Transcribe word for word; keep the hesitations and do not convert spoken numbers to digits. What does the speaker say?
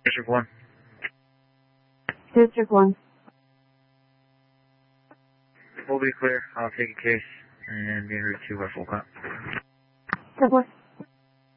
District one. District one. We'll be clear. I'll take a case and be en route to our full cop. ten four.